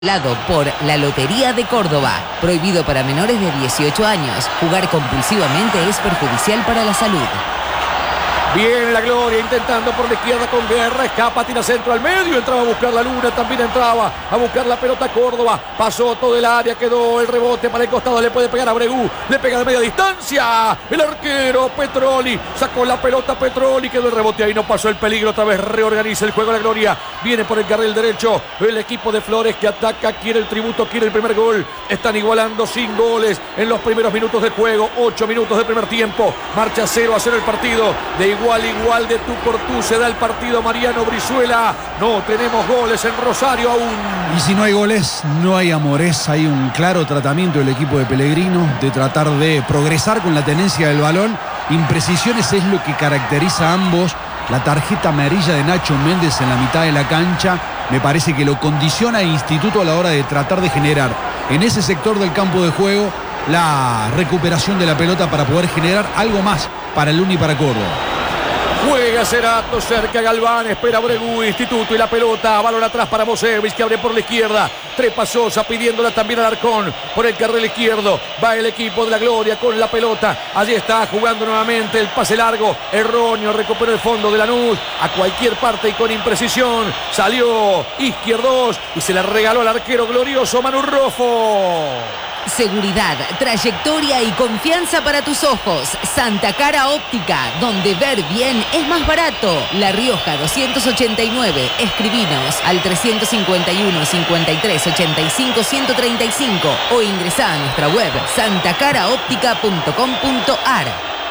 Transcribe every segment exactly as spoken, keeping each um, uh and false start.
Lado por la Lotería de Córdoba. Prohibido para menores de dieciocho años. Jugar compulsivamente es perjudicial para la salud. Viene la Gloria intentando por la izquierda con Guerra, escapa, tira centro al medio, entraba a buscar la Luna, también entraba a buscar la pelota Córdoba, pasó todo el área, quedó el rebote para el costado, le puede pegar a Bregú, le pega de media distancia, el arquero Petroli, sacó la pelota Petroli, quedó el rebote ahí, no pasó el peligro, otra vez reorganiza el juego la Gloria, viene por el carril derecho, el equipo de Flores que ataca, quiere el tributo, quiere el primer gol, están igualando sin goles en los primeros minutos del juego, ocho minutos del primer tiempo, marcha cero a cero el partido, de igual, igual de tú por tú se da el partido Mariano Brizuela. No tenemos goles en Rosario aún. Y si no hay goles, no hay amores. Hay un claro tratamiento del equipo de Pellegrino de tratar de progresar con la tenencia del balón. Imprecisiones es lo que caracteriza a ambos. La tarjeta amarilla de Nacho Méndez en la mitad de la cancha me parece que lo condiciona a Instituto a la hora de tratar de generar en ese sector del campo de juego la recuperación de la pelota para poder generar algo más para el Luna y para Córdoba. Juega Cerato, cerca Galván, espera Bregú, Instituto y la pelota, balón atrás para Mosevich que abre por la izquierda, trepa Sosa pidiéndola también al Arcón, por el carril izquierdo, va el equipo de la Gloria con la pelota, allí está jugando nuevamente el pase largo, erróneo, recuperó el fondo de Lanús, a cualquier parte y con imprecisión, salió Izquierdos y se la regaló al arquero glorioso Manu Roffo. Seguridad, trayectoria y confianza para tus ojos. Santa Cara Óptica, donde ver bien es más barato. La Rioja doscientos ochenta y nueve. Escribinos al trescientos cincuenta y uno, cincuenta y tres, ochenta y cinco, ciento treinta y cinco o ingresá a nuestra web santa cara óptica punto com punto ar.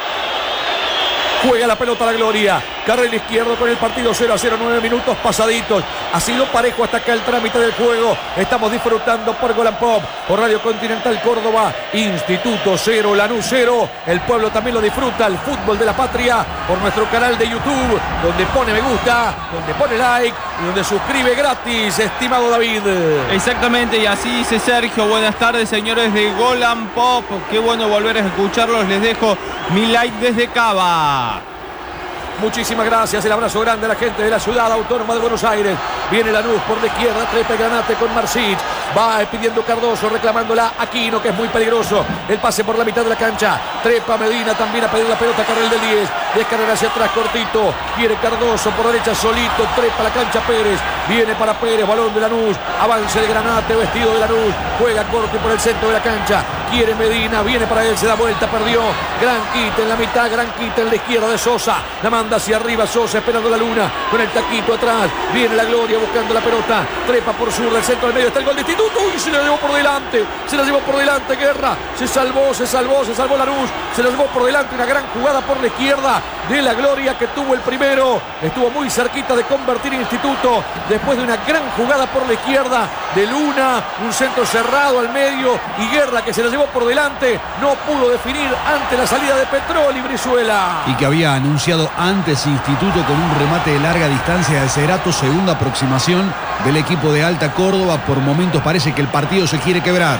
Juega la pelota la Gloria, carril izquierdo con el partido cero a cero, nueve minutos pasaditos. Ha sido parejo hasta acá el trámite del juego. Estamos disfrutando por Golan Pop, por Radio Continental Córdoba, Instituto cero, Lanús cero. El pueblo también lo disfruta, el fútbol de la patria, por nuestro canal de YouTube, donde pone me gusta, donde pone like y donde suscribe gratis, estimado David. Exactamente, y así dice Sergio. Buenas tardes, señores de Golan Pop. Qué bueno volver a escucharlos. Les dejo mi like desde Cava. Muchísimas gracias, el abrazo grande a la gente de la ciudad autónoma de Buenos Aires. Viene Lanús por la izquierda, trepa Granate con Marcich. Va pidiendo Cardoso, reclamándola Aquino, que es muy peligroso. El pase por la mitad de la cancha. Trepa Medina también a pedir la pelota, carril del diez. Descarga hacia atrás, cortito. Quiere Cardoso por derecha, solito. Trepa la cancha Pérez. Viene para Pérez, balón de Lanús. Avance de Granate, vestido de Lanús. Juega corto por el centro de la cancha. Quiere Medina, viene para él, se da vuelta, perdió. Gran quita en la mitad, gran quita en la izquierda de Sosa. La manda hacia arriba Sosa, esperando la Luna. Con el taquito atrás. Viene la Gloria buscando la pelota. Trepa por sur del centro del medio. Está el gol de Instituto. Uy, se la llevó por delante. Se la llevó por delante Guerra. Se salvó, se salvó, se salvó Lanús. Se la llevó por delante. Una gran jugada por la izquierda de la Gloria que tuvo el primero. Estuvo muy cerquita de convertir Instituto. Después de una gran jugada por la izquierda de Luna. Un centro cerrado al medio. Y Guerra que se la llevó por delante. No pudo definir ante la salida de Petroli y Brizuela. Y que había anunciado antes Instituto con un remate de larga distancia de Cerato. Segunda aproximación del equipo de Alta Córdoba. Por momentos parece que el partido se quiere quebrar.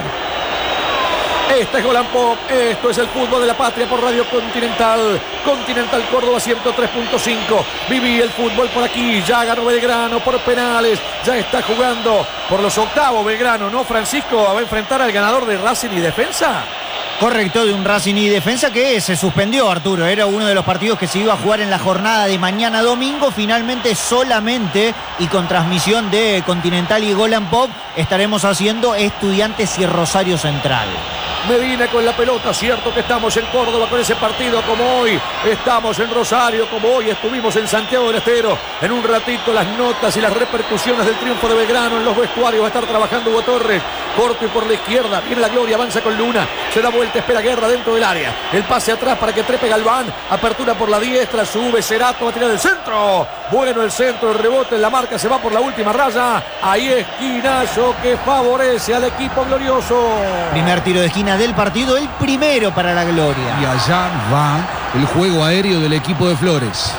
Este es Golan Pop, esto es el fútbol de la patria por Radio Continental. Continental Córdoba ciento tres punto cinco. Viví el fútbol por aquí, ya ganó Belgrano por penales. Ya está jugando por los octavos Belgrano, ¿no, Francisco? Va a enfrentar al ganador de Racing y Defensa. Correcto, de un Racing y Defensa que se suspendió, Arturo. Era uno de los partidos que se iba a jugar en la jornada de mañana domingo. Finalmente solamente y con transmisión de Continental y Golan Pop estaremos haciendo Estudiantes y Rosario Central. Medina con la pelota, cierto que estamos en Córdoba con ese partido como hoy, estamos en Rosario como hoy, estuvimos en Santiago del Estero. En un ratito las notas y las repercusiones del triunfo de Belgrano en los vestuarios va a estar trabajando Hugo Torres, corto y por la izquierda, viene la Gloria, avanza con Luna, se da vuelta, espera Guerra dentro del área, el pase atrás para que trepe Galván, apertura por la diestra, sube Cerato, va a tirar el centro, bueno el centro, el rebote en la marca, se va por la última raya, ahí esquinazo que favorece al equipo glorioso. Primer tiro de esquina del partido, el primero para la Gloria. Y allá va el juego aéreo del equipo de Flores.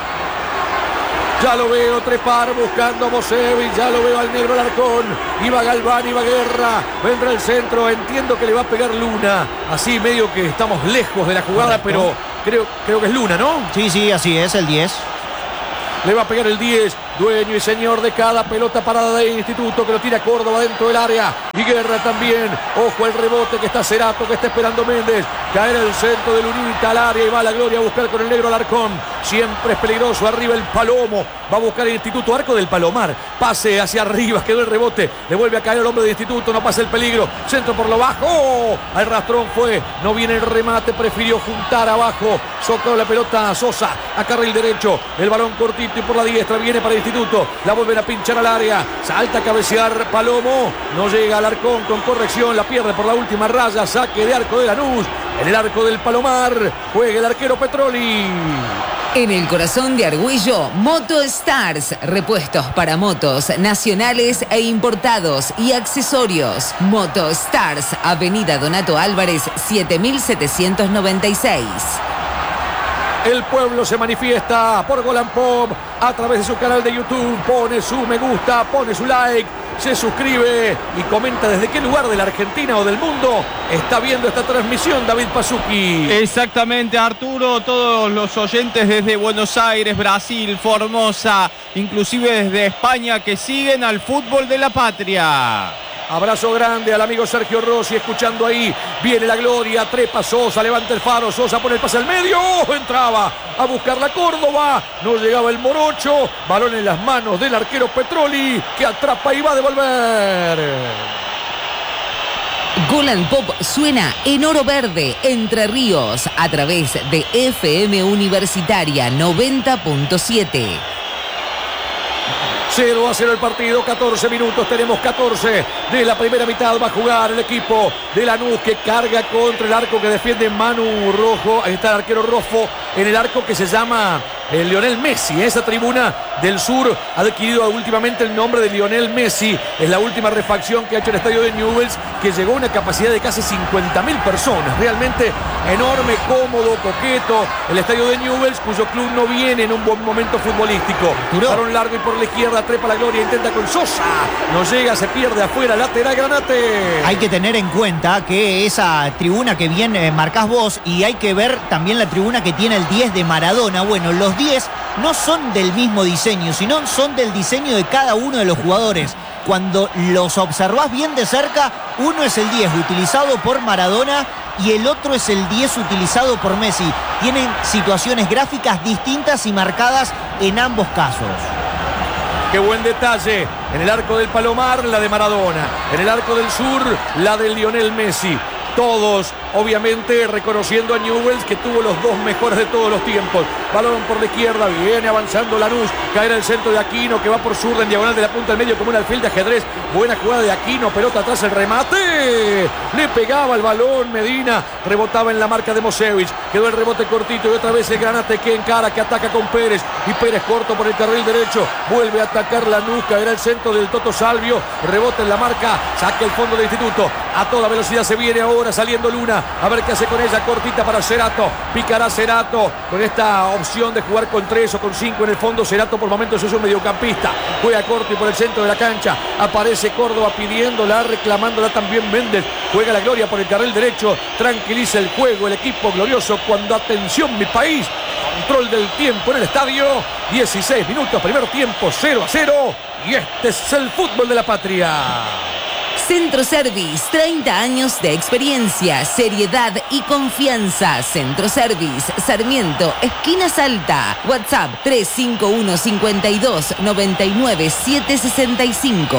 Ya lo veo trepar buscando a Mosevich, ya lo veo al negro Alarcón. Iba Galván, iba Guerra, vendrá el centro, entiendo que le va a pegar Luna. Así medio que estamos lejos de la jugada, pero creo, creo que es Luna, ¿no? Sí, sí, así es, el diez. Le va a pegar el diez. dueño y señor de cada pelota parada de Instituto, que lo tira Córdoba dentro del área. Y Guerra también. Ojo el rebote que está Cerato, que está esperando Méndez. Caer el centro del Unita al área y va la Gloria a buscar con el negro Alarcón. Siempre es peligroso. Arriba el Palomo. Va a buscar el Instituto. Arco del Palomar. Pase hacia arriba. Quedó el rebote. Le vuelve a caer el hombre de Instituto. No pasa el peligro. Centro por lo bajo. ¡Oh! Al rastrón fue. No viene el remate. Prefirió juntar abajo. Socó la pelota a Sosa. A carril derecho. El balón cortito y por la diestra. Viene para el Instituto. La vuelven a pinchar al área. Salta a cabecear Palomo. No llega Alarcón con corrección. La pierde por la última raya. Saque de arco de Lanús. En el arco del Palomar. Juega el arquero Petroli. En el corazón de Argüello, Moto Stars, repuestos para motos nacionales e importados y accesorios. Moto Stars, Avenida Donato Álvarez, siete mil setecientos noventa y seis. El pueblo se manifiesta por Golan Pop a través de su canal de YouTube. Pone su me gusta, pone su like, se suscribe y comenta desde qué lugar de la Argentina o del mundo está viendo esta transmisión David Pasuki. Exactamente, Arturo, todos los oyentes desde Buenos Aires, Brasil, Formosa, inclusive desde España, que siguen al fútbol de la patria. Abrazo grande al amigo Sergio Rossi, escuchando ahí. Viene la Gloria, trepa Sosa, levanta el faro, Sosa pone el pase al medio. ¡Oh! Entraba a buscar la Córdoba. No llegaba el Morocho. Balón en las manos del arquero Petroli, que atrapa y va a devolver. Golan Pop suena en Oro Verde, Entre Ríos, a través de F M Universitaria noventa punto siete. cero a cero el partido, catorce minutos, tenemos catorce de la primera mitad. Va a jugar el equipo de Lanús, que carga contra el arco que defiende Manu Rojo. Ahí está el arquero Rofo en el arco que se llama el Lionel Messi. Esa tribuna del sur ha adquirido últimamente el nombre de Lionel Messi. Es la última refacción que ha hecho el estadio de Newell's, que llegó a una capacidad de casi cincuenta mil personas. Realmente enorme, cómodo, coqueto. El estadio de Newell's, cuyo club no viene en un buen momento futbolístico. Balón largo y por la izquierda, trepa la Gloria, intenta con Sosa. No llega, se pierde afuera, lateral Granate. Hay que tener en cuenta que esa tribuna que bien eh, marcás vos, y hay que ver también la tribuna que tiene el diez de Maradona. Bueno, los diez no son del mismo diseño, sino son del diseño de cada uno de los jugadores. Cuando los observás bien de cerca, uno es el diez utilizado por Maradona y el otro es el diez utilizado por Messi. Tienen situaciones gráficas distintas y marcadas en ambos casos. Qué buen detalle. En el arco del Palomar, la de Maradona. En el arco del sur, la de Lionel Messi. Todos, obviamente, reconociendo a Newell's, que tuvo los dos mejores de todos los tiempos. Balón por la izquierda, viene avanzando Lanús. Caerá el centro de Aquino, que va por zurda en diagonal de la punta del medio como un alfil de ajedrez. Buena jugada de Aquino, pelota atrás, el remate. Le pegaba el balón Medina, rebotaba en la marca de Mosevich. Quedó el rebote cortito y otra vez el Granate que encara, que ataca con Pérez. Y Pérez corto por el carril derecho. Vuelve a atacar Lanús, caerá el centro del Toto Salvio. Rebota en la marca, saca el fondo del Instituto. A toda velocidad se viene ahora saliendo Luna. A ver qué hace con ella, cortita para Cerato. Picará Cerato con esta opción de jugar con tres o con cinco en el fondo. Cerato por momentos es un mediocampista. Juega corto y por el centro de la cancha. Aparece Córdoba pidiéndola, reclamándola también Méndez. Juega la Gloria por el carril derecho. Tranquiliza el juego el equipo glorioso cuando, atención mi país, control del tiempo en el estadio. dieciséis minutos, primer tiempo, cero a cero. Y este es el fútbol de la patria. Centro Service, treinta años de experiencia, seriedad y confianza. Centro Service, Sarmiento, esquina Salta. WhatsApp tres cinco uno, cinco dos, nueve nueve siete seis cinco.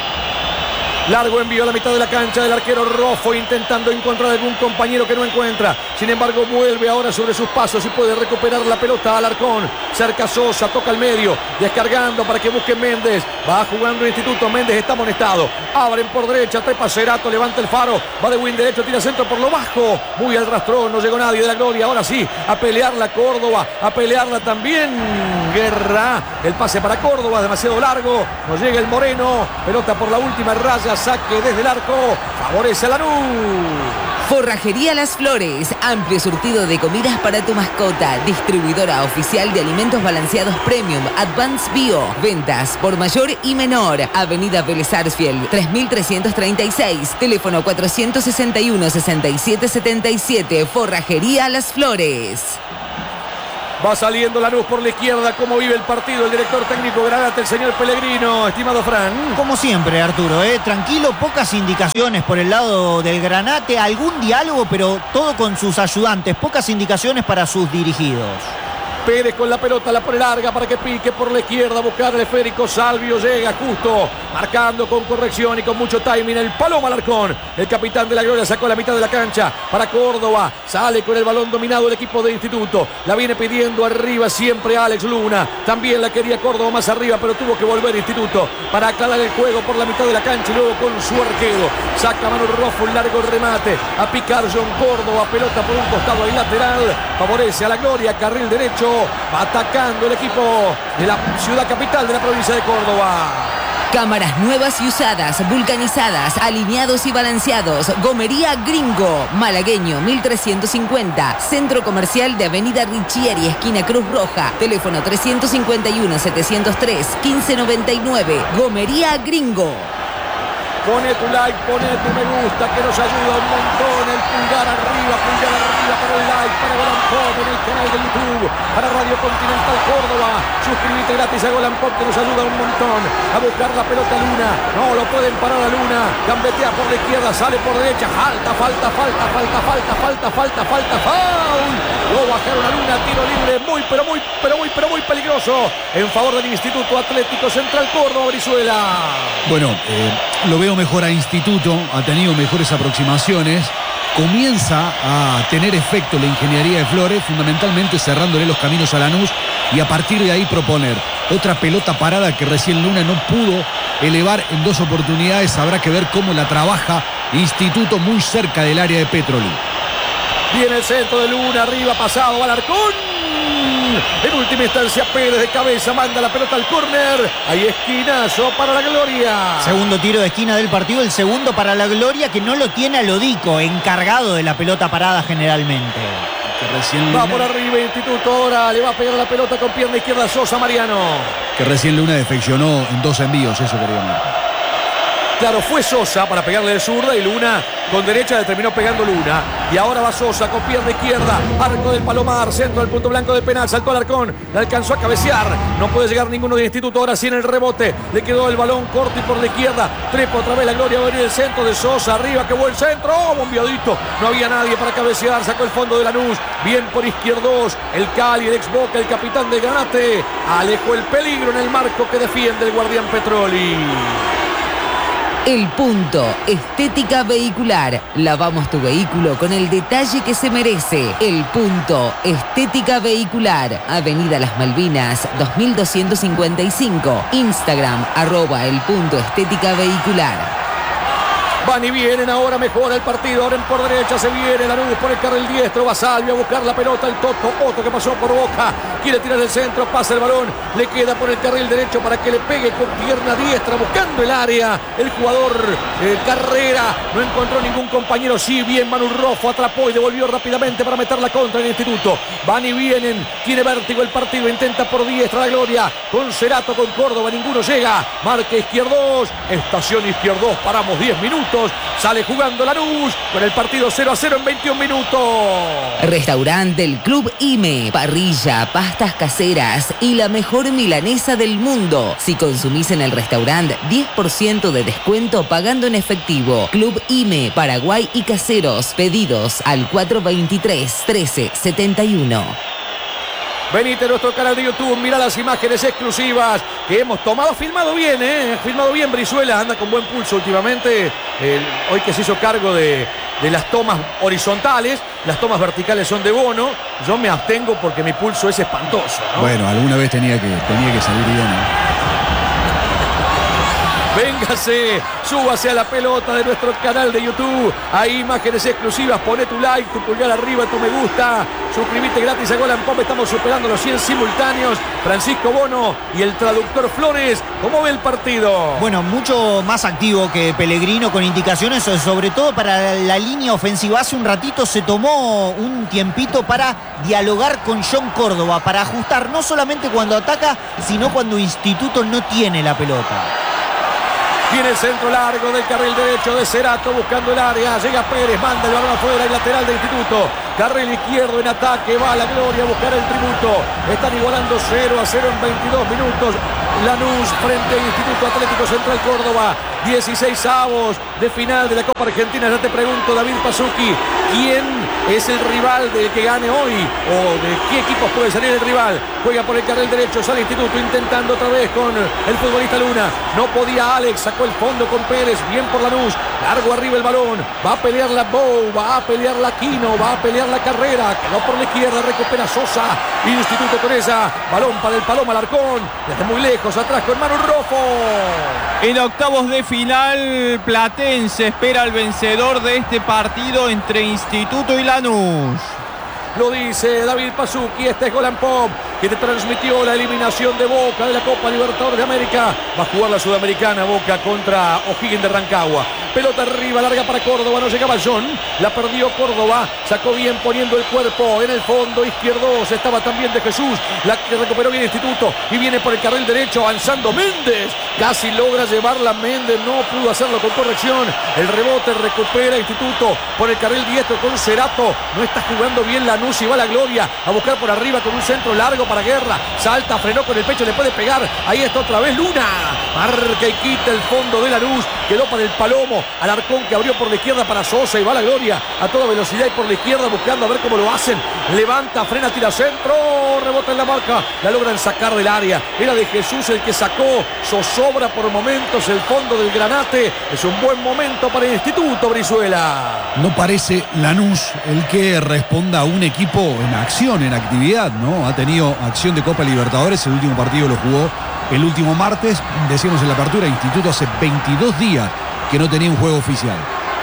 Largo envío a la mitad de la cancha del arquero Rofo, intentando encontrar algún compañero que no encuentra. Sin embargo, vuelve ahora sobre sus pasos y puede recuperar la pelota Alarcón. Cerca Sosa, toca al medio, descargando para que busque Méndez. Va jugando el Instituto, Méndez está amonestado. Abren por derecha, trepa Cerato, levanta el faro. Va de win derecho, tira centro por lo bajo. Muy al rastrón, no llegó nadie de la Gloria. Ahora sí, a pelearla Córdoba, a pelearla también Guerra. El pase para Córdoba, demasiado largo. No llega el Moreno. Pelota por la última raya. Saque desde el arco, favorece a Lanús. Forrajería Las Flores, amplio surtido de comidas para tu mascota, distribuidora oficial de alimentos balanceados Premium, Advance Bio, ventas por mayor y menor, Avenida Vélez Sarsfield, tres mil trescientos treinta y seis, teléfono cuatrocientos sesenta y uno, sesenta y siete setenta y siete, Forrajería Las Flores. Va saliendo Lanús por la izquierda. ¿Cómo vive el partido el director técnico Granate, el señor Pellegrino? Estimado Fran. Como siempre, Arturo, ¿eh? tranquilo, pocas indicaciones por el lado del Granate, algún diálogo, pero todo con sus ayudantes, pocas indicaciones para sus dirigidos. Pérez con la pelota, la pone larga para que pique por la izquierda, buscar el esférico. Salvio llega justo, marcando con corrección y con mucho timing. El Paloma Alarcón, el capitán de la Gloria, sacó la mitad de la cancha para Córdoba. Sale con el balón dominado el equipo de Instituto. La viene pidiendo arriba siempre Alex Luna. También la quería Córdoba más arriba, pero tuvo que volver Instituto para aclarar el juego por la mitad de la cancha y luego con su arquero. Saca Manu Rojo, un largo remate. A picar John Córdoba, pelota por un costado y lateral. Favorece a la Gloria, carril derecho. Va atacando el equipo de la ciudad capital de la provincia de Córdoba. Cámaras nuevas y usadas, vulcanizadas, alineados y balanceados. Gomería Gringo, Malagueño mil trescientos cincuenta. Centro Comercial de Avenida Richieri, esquina Cruz Roja. Teléfono trescientos cincuenta y uno, setecientos tres, quince noventa y nueve. Gomería Gringo. Pone tu like, pone tu me gusta, que nos ayuda un montón. El pulgar arriba, pulgar arriba para el like, para Golan Pop en el canal de YouTube, para Radio Continental Córdoba. Suscríbete gratis a Golan Pop, que nos ayuda un montón. A buscar la pelota Luna, no lo pueden parar a Luna. Gambetea por la izquierda, sale por derecha. Falta, falta, falta, falta, falta, falta, falta, falta, foul. Lo bajaron a Luna, tiro libre, muy, pero muy, pero muy, pero muy peligroso. En favor del Instituto Atlético Central Córdoba, Brizuela. Bueno, eh, lo veo mejor a Instituto, ha tenido mejores aproximaciones, comienza a tener efecto la ingeniería de Flores, fundamentalmente cerrándole los caminos a Lanús y a partir de ahí proponer otra pelota parada que recién Luna no pudo elevar en dos oportunidades. Habrá que ver cómo la trabaja Instituto muy cerca del área de Petrolí. Viene el centro de Luna, arriba, pasado, Alarcón. En última instancia, Pérez de cabeza manda la pelota al córner. Hay esquinazo para la Gloria. Segundo tiro de esquina del partido, el segundo para la Gloria, que no lo tiene a Lodico, encargado de la pelota parada generalmente. Que recién Va Luna, por arriba Instituto, ahora le va a pegar la pelota con pierna izquierda Sosa Mariano. que recién Luna defeccionó en dos envíos, eso quería marcar. Claro, fue Sosa para pegarle de zurda y Luna con derecha le terminó pegando Luna. Y ahora va Sosa con pierna izquierda. Arco del Palomar, centro del punto blanco del penal. Saltó Alarcón, le alcanzó a cabecear. No puede llegar ninguno de Instituto. Ahora sí en el rebote. Le quedó el balón corto y por la izquierda. Trepa otra vez la Gloria. Va a venir el centro de Sosa. Arriba, qué buen centro. Oh, bombeadito. No había nadie para cabecear. Sacó el fondo de Lanús. Bien por izquierdos. El Cali, el ex Boca, el capitán del Granate. Alejó el peligro en el marco que defiende el guardián Petroli. El Punto, estética vehicular. Lavamos tu vehículo con el detalle que se merece. El Punto, estética vehicular. Avenida Las Malvinas, dos mil doscientos cincuenta y cinco. Instagram, arroba el punto estética vehicular. Van y vienen, ahora mejora el partido, ahora en por derecha se viene Lanús por el carril diestro, va Salvio a buscar la pelota, el Toto, Otto que pasó por Boca, quiere tirar el centro, pasa el balón, le queda por el carril derecho para que le pegue con pierna diestra, buscando el área, el jugador eh, Carrera, no encontró ningún compañero, sí, bien Manu Rojo, atrapó y devolvió rápidamente para meter la contra en el Instituto, van y vienen, tiene vértigo el partido, intenta por diestra la Gloria, con Cerato, con Córdoba, ninguno llega, marca izquierdos, estación izquierdos, paramos diez minutos. Sale jugando Lanús con el partido cero a cero en veintiún minutos. Restaurante del Club I M E. Parrilla, pastas caseras y la mejor milanesa del mundo. Si consumís en el restaurante, diez por ciento de descuento pagando en efectivo. Club I M E, Paraguay y Caseros. Pedidos al cuatro veintitrés, trece setenta y uno. Venite a nuestro canal de YouTube, mira las imágenes exclusivas que hemos tomado, filmado bien, ¿eh? Filmado bien Brizuela, anda con buen pulso últimamente, el, hoy que se hizo cargo de, de las tomas horizontales, las tomas verticales son de Bono, yo me abstengo porque mi pulso es espantoso, ¿no? Bueno, alguna vez tenía que, tenía que salir bien, ¿eh? Véngase, súbase a la pelota de nuestro canal de YouTube. Hay imágenes exclusivas, poné tu like, tu pulgar arriba, tu me gusta. Suscríbete gratis a Golan Pop, estamos superando los cien simultáneos. Francisco Bono y el traductor Flores, ¿cómo ve el partido? Bueno, mucho más activo que Pellegrino, con indicaciones sobre todo para la línea ofensiva. Hace un ratito se tomó un tiempito para dialogar con John Córdoba, para ajustar no solamente cuando ataca, sino cuando Instituto no tiene la pelota. Viene el centro largo del carril derecho de Cerato buscando el área. Llega Pérez, manda el balón afuera, el lateral de Instituto. Carril izquierdo en ataque, va a la Gloria a buscar el tributo. Están igualando cero a cero en veintidós minutos. Lanús frente al Instituto Atlético Central Córdoba. dieciséis avos de final de la Copa Argentina. Ya te pregunto, David Pasucchi, ¿quién es el rival del que gane hoy? ¿O de qué equipos puede salir el rival? Juega por el carril derecho, sale Instituto intentando otra vez con el futbolista Luna. No podía Alex, sacó el fondo con Pérez, bien por Lanús. Largo arriba el balón, va a pelear la Bou, va a pelear la Quino, va a pelear la Carrera. Quedó por la izquierda, recupera Sosa. Instituto con esa, balón para el Paloma Alarcón. Desde muy lejos, atrás con Manu Rofo. En octavos de final, Platense espera al vencedor de este partido entre Instituto y Lanús. Lo dice David Pasucchi, este es Golan Pop, que te transmitió la eliminación de Boca de la Copa Libertadores de América. Va a jugar la Sudamericana Boca contra O'Higgins de Rancagua. Pelota arriba, larga para Córdoba, no llegaba John. La perdió Córdoba, sacó bien poniendo el cuerpo en el fondo izquierdo. Se estaba también de Jesús, la que recuperó bien Instituto. Y viene por el carril derecho avanzando Méndez. Casi logra llevarla Méndez, no pudo hacerlo con corrección. El rebote recupera Instituto por el carril diestro con Cerato. No está jugando bien Lanús y va a la Gloria a buscar por arriba con un centro largo para Guerra. Salta, frenó con el pecho, le puede pegar. Ahí está otra vez Luna. Marca y quita el fondo de Lanús. Quedó para el Palomo. Alarcón que abrió por la izquierda para Sosa y va a la Gloria a toda velocidad y por la izquierda buscando a ver cómo lo hacen. Levanta, frena, tira centro. Rebota en la marca. La logran sacar del área. Era de Jesús el que sacó. Zozobra por momentos el fondo del Granate. Es un buen momento para el Instituto, Brizuela. No parece Lanús el que responda a un equipo en acción, en actividad, ¿no? Ha tenido acción de Copa Libertadores. El último partido lo jugó el último martes. Decíamos en la apertura, Instituto hace veintidós días que no tenía un juego oficial.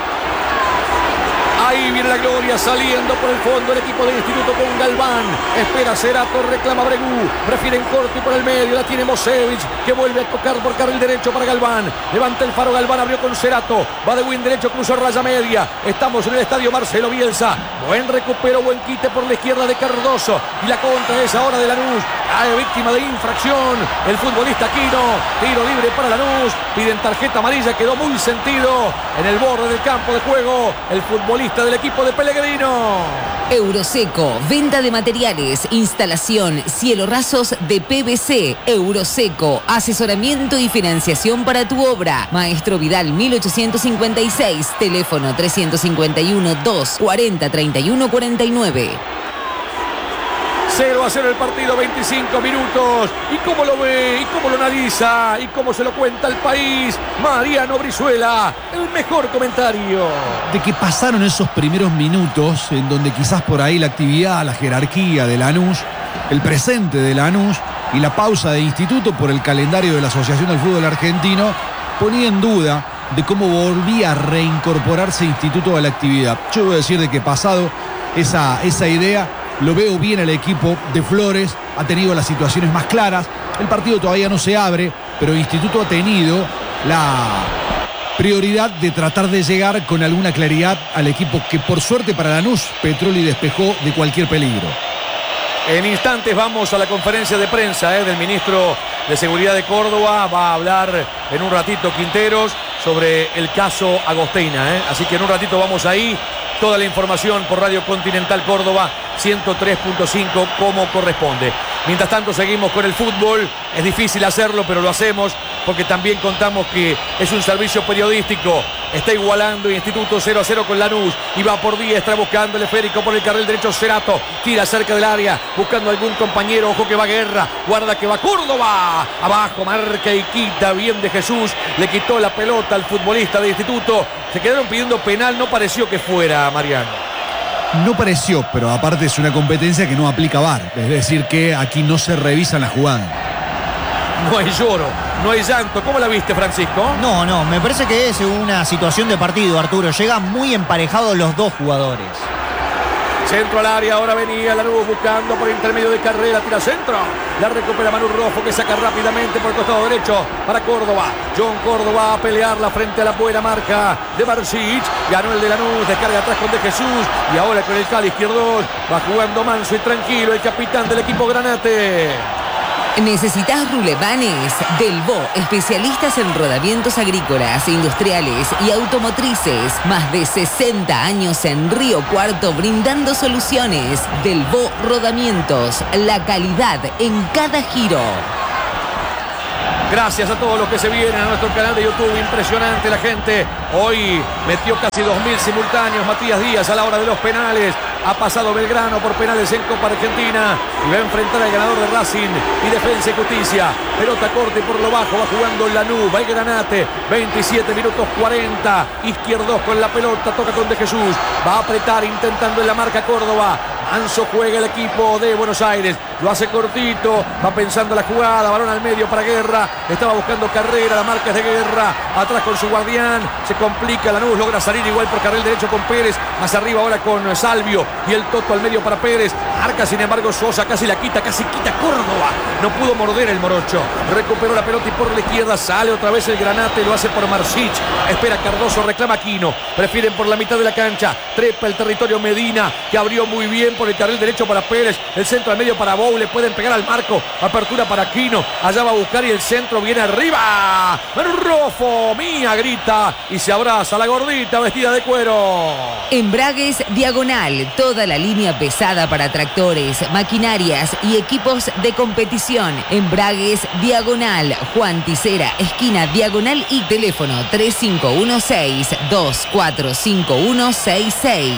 Ahí viene la Gloria saliendo por el fondo el equipo del Instituto con Galván. Espera Cerato, reclama Bregú. Prefieren corto y por el medio. La tiene Mosevich que vuelve a tocar por carril derecho para Galván. Levanta el faro Galván, abrió con Cerato. Va de win derecho, cruzó raya media. Estamos en el estadio Marcelo Bielsa. Buen recupero, buen quite por la izquierda de Cardoso. Y la contra es ahora de Lanús. Cae víctima de infracción el futbolista Quino. Tiro libre para Lanús. Piden tarjeta amarilla, quedó muy sentido en el borde del campo de juego el futbolista del equipo de Pellegrino. Euroseco, venta de materiales, instalación, cielo rasos de P V C. Euroseco, asesoramiento y financiación para tu obra. Maestro Vidal mil ochocientos cincuenta y seis, teléfono trescientos cincuenta y uno, dos cuarenta, treinta y uno cuarenta y nueve. cero a cero el partido, veinticinco minutos. ¿Y cómo lo ve? ¿Y cómo lo analiza? ¿Y cómo se lo cuenta el país? Mariano Brizuela, el mejor comentario. De que pasaron esos primeros minutos en donde quizás por ahí la actividad, la jerarquía de Lanús, el presente de Lanús y la pausa de Instituto por el calendario de la Asociación del Fútbol Argentino ponía en duda de cómo volvía a reincorporarse Instituto a la actividad. Yo voy a decir de que pasado esa, esa idea, lo veo bien al equipo de Flores, ha tenido las situaciones más claras, el partido todavía no se abre, pero Instituto ha tenido la prioridad de tratar de llegar con alguna claridad al equipo que por suerte para Lanús, Petroli despejó de cualquier peligro. En instantes vamos a la conferencia de prensa eh, del ministro de Seguridad de Córdoba. Va a hablar en un ratito Quinteros sobre el caso Agostina. Eh. Así que en un ratito vamos ahí. Toda la información por Radio Continental Córdoba ciento tres punto cinco como corresponde. Mientras tanto seguimos con el fútbol. Es difícil hacerlo, pero lo hacemos porque también contamos que es un servicio periodístico. Está igualando Instituto cero a cero con Lanús y va por diestra buscando el esférico por el carril derecho. Cerato tira cerca del área buscando algún compañero. Ojo que va Guerra, guarda que va Córdoba. Abajo marca y quita bien de Jesús. Le quitó la pelota al futbolista de Instituto. Se quedaron pidiendo penal, no pareció que fuera, Mariano. No pareció, pero aparte es una competencia que no aplica V A R. Es decir, que aquí no se revisan las jugadas. No hay lloro, no hay llanto. ¿Cómo la viste, Francisco? No, no, me parece que es una situación de partido, Arturo. Llegan muy emparejados los dos jugadores. Centro al área, ahora venía Lanús buscando por intermedio de Carrera, tira centro. La recupera Manu Rofo que saca rápidamente por el costado derecho para Córdoba. John Córdoba a pelearla frente a la buena marca de Marsic. Ganó el de Lanús, descarga atrás con De Jesús. Y ahora con el Cali izquierdo va jugando manso y tranquilo el capitán del equipo Granate. ¿Necesitas rulemanes? Delvaux, especialistas en rodamientos agrícolas, industriales y automotrices. Más de sesenta años en Río Cuarto brindando soluciones. Delvaux Rodamientos, la calidad en cada giro. Gracias a todos los que se vienen a nuestro canal de YouTube. Impresionante la gente. Hoy metió casi dos mil simultáneos Matías Díaz a la hora de los penales. Ha pasado Belgrano por penales en Copa Argentina y va a enfrentar al ganador de Racing y Defensa y Justicia. Pelota corte por lo bajo, va jugando Lanús, va el Granate. veintisiete minutos cuarenta. Izquierdos con la pelota, toca con De Jesús. Va a apretar intentando en la marca Córdoba. Anzo juega el equipo de Buenos Aires. Lo hace cortito, va pensando la jugada. Balón al medio para Guerra. Estaba buscando Carrera, la marca es de Guerra. Atrás con su guardián. Se complica Lanús, logra salir igual por carril derecho con Pérez. Más arriba ahora con Salvio. Y el Toto al medio para Pérez. Arca sin embargo Sosa, casi la quita, casi quita Córdoba. No pudo morder el morocho. Recuperó la pelota y por la izquierda sale otra vez el Granate. Lo hace por Marsic. Espera Cardoso, reclama Aquino. Prefieren por la mitad de la cancha. Trepa el territorio Medina, que abrió muy bien por el carril derecho para Pérez. El centro al medio para Bou. Le pueden pegar al marco. Apertura para Aquino. Allá va a buscar y el centro viene arriba. Manu Rofo, mía, grita. Y se abraza la gordita vestida de cuero. Embragues Diagonal. Toda la línea pesada para tractores, maquinarias y equipos de competición. Embragues Diagonal. Juan Ticera, esquina Diagonal y teléfono tres cinco uno seis, dos cuatro cinco uno seis seis.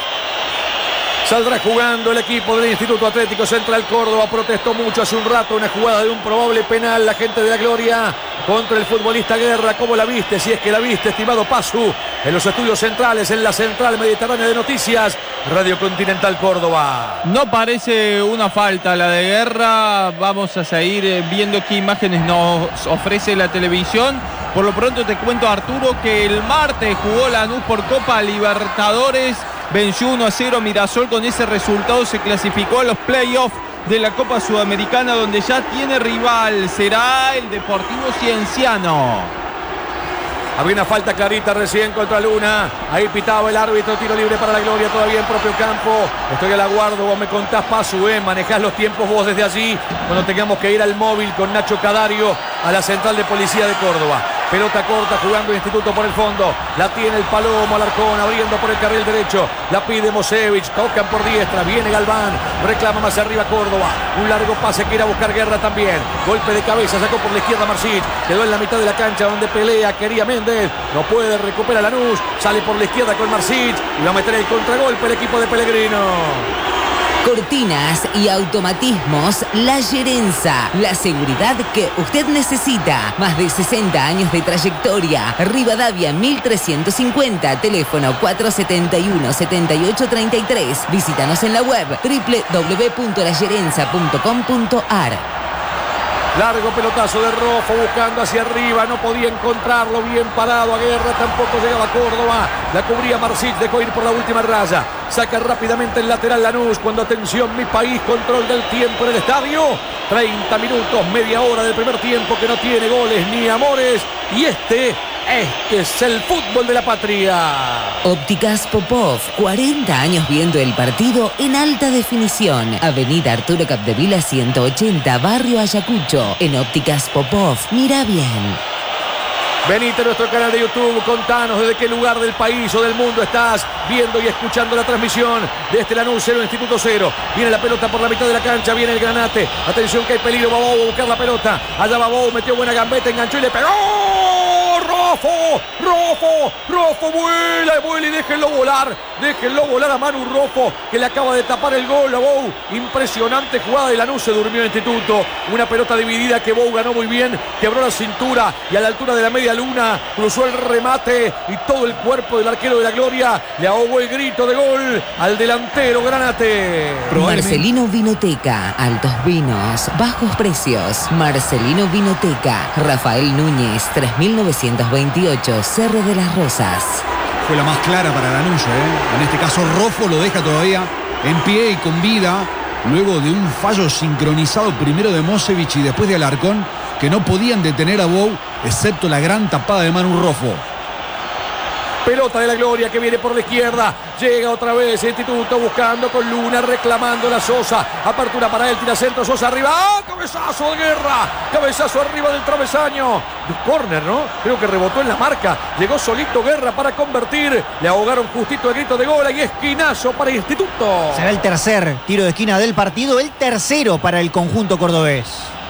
Saldrá jugando el equipo del Instituto Atlético Central Córdoba. Protestó mucho hace un rato una jugada de un probable penal. La gente de la Gloria contra el futbolista Guerra. ¿Cómo la viste? Si es que la viste, estimado Pasu. En los estudios centrales, en la Central Mediterránea de Noticias, Radio Continental Córdoba. No parece una falta la de Guerra. Vamos a seguir viendo qué imágenes nos ofrece la televisión. Por lo pronto te cuento, Arturo, que el martes jugó Lanús por Copa Libertadores. Venció uno a cero Mirasol. Con ese resultado se clasificó a los playoffs de la Copa Sudamericana, donde ya tiene rival. Será el Deportivo Cienciano. Había una falta clarita recién contra Luna. Ahí pitaba el árbitro. Tiro libre para la Gloria todavía en propio campo. Estoy al aguardo. Vos me contás, Pasu, ¿eh? Manejás los tiempos vos desde allí. Cuando tengamos que ir al móvil con Nacho Cadario a la Central de Policía de Córdoba. Pelota corta jugando el Instituto por el fondo. La tiene el Palomo Alarcón abriendo por el carril derecho. La pide Mosevich. Tocan por diestra. Viene Galván. Reclama más arriba Córdoba. Un largo pase que irá a buscar Guerra también. Golpe de cabeza. Sacó por la izquierda Marsic. Quedó en la mitad de la cancha donde pelea. Quería Méndez. No puede. Recupera Lanús. Sale por la izquierda con Marsic. Y va a meter el contragolpe el equipo de Pellegrino. Cortinas y automatismos La Gerenza, la seguridad que usted necesita. Más de sesenta años de trayectoria. Rivadavia mil trescientos cincuenta, teléfono cuatro siete uno, siete ocho tres tres. Visítanos en la web doble u doble u doble u punto la gerenza punto com punto a r. Largo pelotazo de Rofo buscando hacia arriba. No podía encontrarlo bien parado a Guerra. Tampoco llegaba a Córdoba. La cubría Marsic. Dejó ir por la última raya. Saca rápidamente el lateral Lanús. Cuando atención, mi país. Control del tiempo en el estadio. treinta minutos, media hora del primer tiempo que no tiene goles ni amores. Y este, este es el fútbol de la patria. Ópticas Popov, cuarenta años viendo el partido en alta definición. Avenida Arturo Capdevila ciento ochenta, Barrio Ayacucho. En Ópticas Popov, mira bien. Venite a nuestro canal de YouTube, contanos desde qué lugar del país o del mundo estás viendo y escuchando la transmisión de este Lanús cero, Instituto cero. Viene la pelota por la mitad de la cancha, viene el Granate. Atención que hay peligro, va Bou a buscar la pelota. Allá va Bou, metió buena gambeta, enganchó y le pegó. Rofo, Rofo, Rofo, vuela, vuela y déjenlo volar. Déjenlo volar a Manu Rofo, que le acaba de tapar el gol a Bou. Impresionante jugada de Lanús, se durmió el Instituto. Una pelota dividida que Bou ganó muy bien, quebró la cintura y a la altura de la media luna cruzó el remate y todo el cuerpo del arquero de la Gloria le ahogó el grito de gol al delantero Granate. Marcelino Vinoteca, altos vinos, bajos precios. Marcelino Vinoteca, Rafael Núñez, tres mil novecientos veintiocho, Cerro de las Rosas. Fue la más clara para Lanús, ¿eh? En este caso Rofo lo deja todavía en pie y con vida, luego de un fallo sincronizado primero de Mosevich y después de Alarcón, que no podían detener a Bou, excepto la gran tapada de Manu Rofo. Pelota de la Gloria que viene por la izquierda. Llega otra vez el Instituto buscando con Luna, reclamando la Sosa. Apertura para él, tira centro, Sosa arriba. ¡Ah! Cabezazo de Guerra. Cabezazo arriba del travesaño. Córner, ¿no? Creo que rebotó en la marca. Llegó solito Guerra para convertir. Le ahogaron justito el grito de gol y esquinazo para Instituto. Será el tercer tiro de esquina del partido, el tercero para el conjunto cordobés.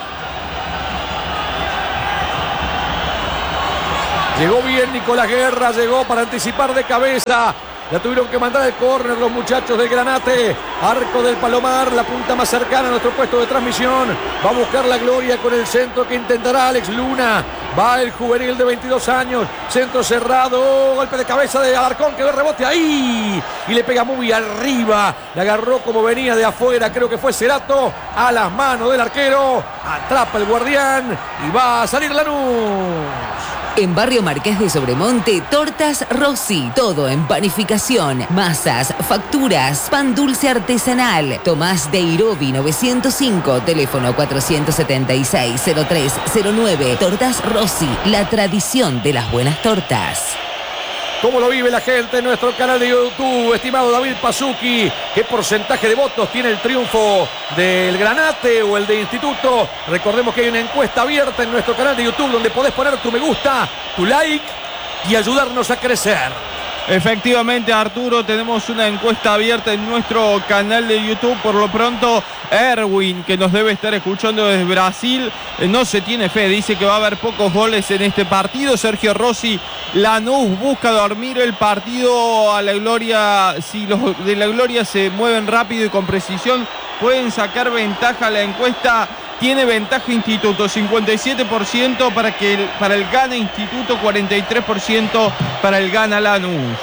Llegó bien Nicolás Guerra, llegó para anticipar de cabeza. La tuvieron que mandar al córner los muchachos del Granate. Arco del Palomar, la punta más cercana a nuestro puesto de transmisión. Va a buscar la Gloria con el centro que intentará Alex Luna. Va el juvenil de veintidós años. Centro cerrado. Golpe de cabeza de Alarcón. Quedó el rebote ahí. Y le pega muy arriba. Le agarró como venía de afuera. Creo que fue Cerato. A las manos del arquero. Atrapa el guardián. Y va a salir Lanús. En Barrio Marqués de Sobremonte, Tortas Rossi. Todo en panificación, masas, facturas, pan dulce artesanal. Tomás de Irobi novecientos cinco, teléfono cuatrocientos setenta y seis, cero tres cero nueve. Tortas Rossi, la tradición de las buenas tortas. ¿Cómo lo vive la gente en nuestro canal de YouTube? Estimado David Pazzucchi, ¿qué porcentaje de votos tiene el triunfo del Granate o el de Instituto? Recordemos que hay una encuesta abierta en nuestro canal de YouTube donde podés poner tu me gusta, tu like y ayudarnos a crecer. Efectivamente, Arturo, tenemos una encuesta abierta en nuestro canal de YouTube. Por lo pronto, Erwin, que nos debe estar escuchando desde Brasil, no se tiene fe, dice que va a haber pocos goles en este partido. Sergio Rossi, Lanús busca dormir el partido a la Gloria. Si los de la Gloria se mueven rápido y con precisión, pueden sacar ventaja. La encuesta tiene ventaja Instituto, cincuenta y siete por ciento para, que el, para el gana Instituto, cuarenta y tres por ciento para el gana Lanús.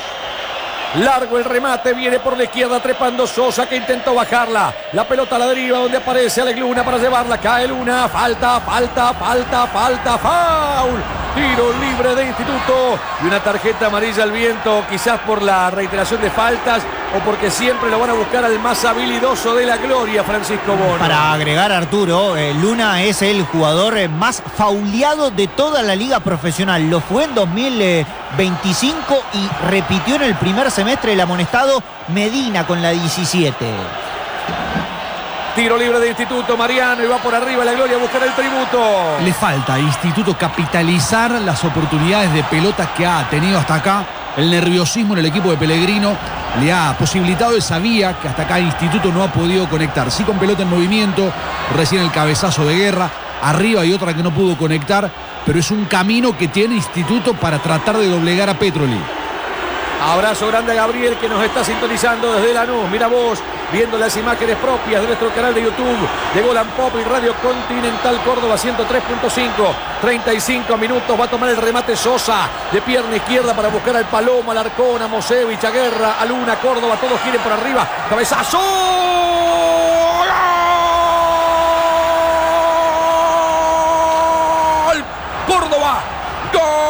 Largo el remate, viene por la izquierda trepando Sosa que intentó bajarla. La pelota a la deriva donde aparece Alex Luna para llevarla. Cae Luna, falta, falta, falta, falta, foul. Tiro libre de Instituto y una tarjeta amarilla al viento, quizás por la reiteración de faltas o porque siempre lo van a buscar al más habilidoso de la Gloria, Francisco Bono. Para agregar, Arturo, eh, Luna es el jugador eh, más fauleado de toda la liga profesional. Lo fue en dos mil veinticinco y repitió en el primer semestre el amonestado Medina con la diecisiete. Tiro libre de Instituto, Mariano, y va por arriba la Gloria a buscar el tributo. Le falta a Instituto capitalizar las oportunidades de pelotas que ha tenido hasta acá. El nerviosismo en el equipo de Pellegrino le ha posibilitado esa vía que hasta acá Instituto no ha podido conectar. Sí, con pelota en movimiento, recién el cabezazo de Guerra. Arriba hay otra que no pudo conectar, pero es un camino que tiene Instituto para tratar de doblegar a Petroli. Abrazo grande a Gabriel que nos está sintonizando desde Lanús. Mira vos, viendo las imágenes propias de nuestro canal de YouTube de Golan Pop y Radio Continental Córdoba ciento tres punto cinco. treinta y cinco minutos, va a tomar el remate Sosa de pierna izquierda para buscar al Paloma, al Arcón, a Mosevich, a Guerra, a Luna, Córdoba, todos quieren por arriba. Cabezazo.